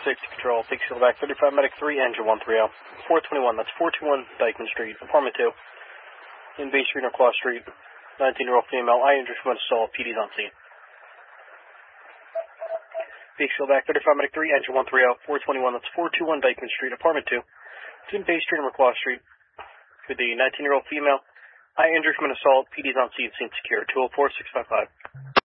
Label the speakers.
Speaker 1: safety control. Take seal back 35 medic 3, engine 130. 421, that's 421 Dykeman Street, apartment 2. In Bay Street or Claw Street. 19-year-old female, eye injury from assault, PD's on scene. Take seal back 35 medic 3, engine 130. 421, that's 421 Dykeman Street, apartment 2. It's in Bay Street or Claw Street. With the 19-year-old female, eye injury from an assault, PD's on scene, scene secure. 204-655.